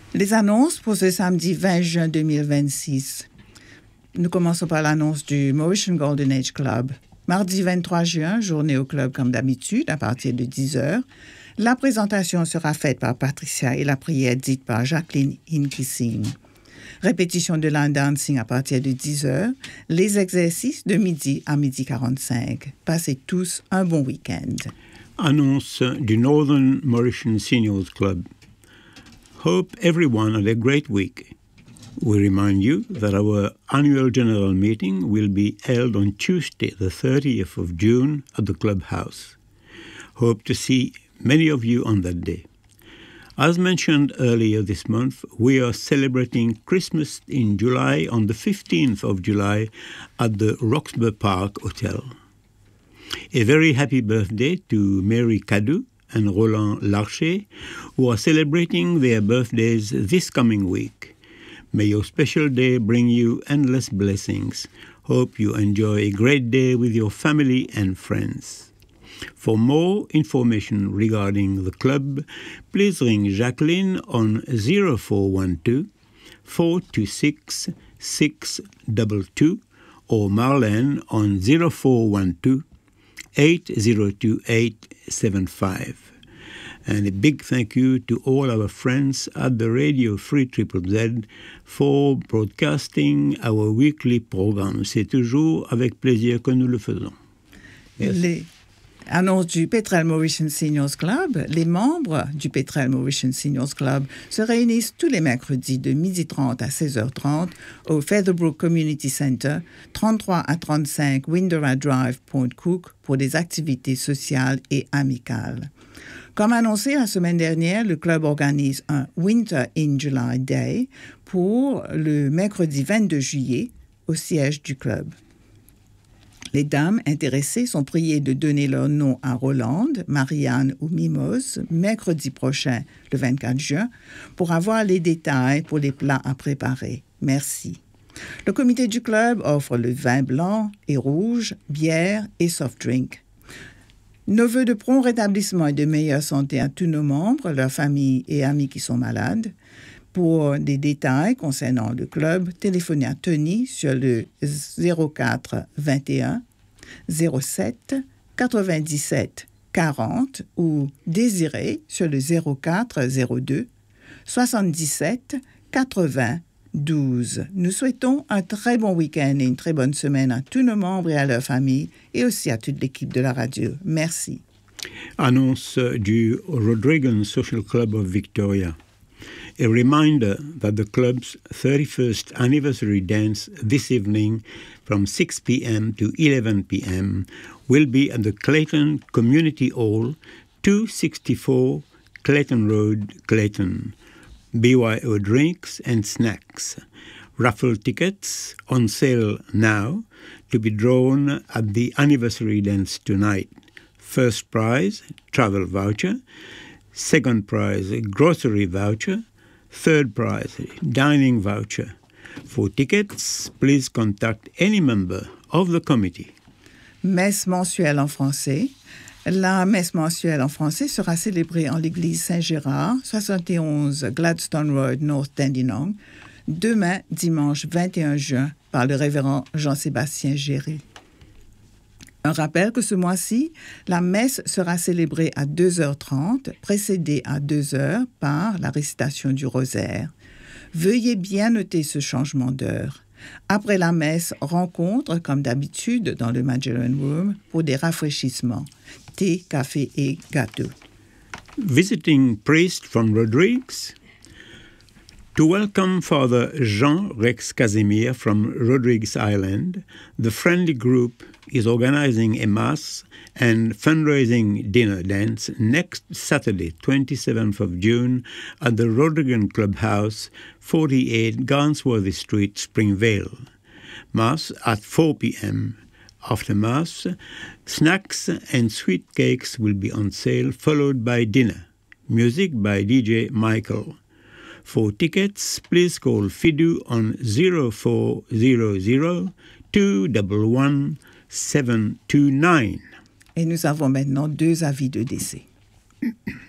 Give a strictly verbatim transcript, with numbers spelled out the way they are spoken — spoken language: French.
Les annonces pour ce samedi vingt juin deux mille vingt-six. Nous commençons par l'annonce du Mauritian Golden Age Club. Mardi vingt-trois juin, journée au club comme d'habitude, à partir de dix heures. La présentation sera faite par Patricia et la prière dite par Jacqueline Hinkising. Répétition de line dancing à partir de dix heures. Les exercices de midi à midi quarante-cinq. Passez tous un bon week-end. Annonce du Northern Mauritian Seniors Club. Hope everyone had a great week. We remind you that our annual general meeting will be held on Tuesday, the thirtieth of June at the clubhouse. Hope to see many of you on that day. As mentioned earlier this month, we are celebrating Christmas in July on the fifteenth of July at the Roxburgh Park Hotel. A very happy birthday to Mary Cadou and Roland Larcher, who are celebrating their birthdays this coming week. May your special day bring you endless blessings. Hope you enjoy a great day with your family and friends. For more information regarding the club, please ring Jacqueline on zero four one two, four two six, six two two or Marlene on zero four one two, eight zero two eight seven five. And a big thank you to all our friends at the Radio Free Triple Z for broadcasting our weekly program. C'est toujours avec plaisir que nous le faisons. Yes. Les annonces du Petrel Mauritian Seniors Club. Les membres du Petrel Mauritian Seniors Club se réunissent tous les mercredis de midi trente à seize heures trente au Featherbrook Community Center, trente-trois à trente-cinq Windora Drive, Point Cook, pour des activités sociales et amicales. Comme annoncé la semaine dernière, le club organise un Winter in July Day pour le mercredi vingt-deux juillet au siège du club. Les dames intéressées sont priées de donner leur nom à Roland, Marianne ou Mimose mercredi prochain, le vingt-quatre juin, pour avoir les détails pour les plats à préparer. Merci. Le comité du club offre le vin blanc et rouge, bière et soft drink. Nos vœux de prompt rétablissement et de meilleure santé à tous nos membres, leurs familles et amis qui sont malades. Pour des détails concernant le club, téléphonez à Tony sur le zéro quatre vingt et un zéro sept quatre-vingt-dix-sept quarante ou Désiré sur le zéro quatre zéro deux soixante-dix-sept quatre-vingts douze. Nous souhaitons un très bon week-end et une très bonne semaine à tous nos membres et à leurs familles et aussi à toute l'équipe de la radio. Merci. Annonce du Rodrigan Social Club of Victoria. A reminder that the club's thirty-first anniversary dance this evening from six p.m. to eleven p.m. will be at the Clayton Community Hall, two sixty-four Clayton Road, Clayton. B Y O drinks and snacks. Raffle tickets on sale now to be drawn at the anniversary dance tonight. First prize, travel voucher. Second prize, grocery voucher. Third prize, dining voucher. For tickets, please contact any member of the committee. Messe mensuelle en français. La messe mensuelle en français sera célébrée en l'église Saint-Gérard, soixante et onze Gladstone Road, North Dandenong, demain, dimanche vingt et un juin, par le révérend Jean-Sébastien Géry. Un rappel que ce mois-ci, la messe sera célébrée à deux heures trente, précédée à deux heures par la récitation du rosaire. Veuillez bien noter ce changement d'heure. Après la messe, rencontre, comme d'habitude, dans le Magellan Room pour des rafraîchissements, thé, café et gâteaux. Visiting priest from Rodrigues. To welcome Father Jean Rex Casimir from Rodrigues Island, the friendly group is organizing a mass and fundraising dinner dance next Saturday, twenty-seventh of June, at the Rodrigan Clubhouse, forty-eight Garnsworthy Street, Springvale. Mass at four p.m. After Mass, snacks and sweet cakes will be on sale, followed by dinner. Music by D J Michael. For tickets, please call Fidu on zero four zero zero two one one seven two nine. Et nous avons maintenant deux avis de décès.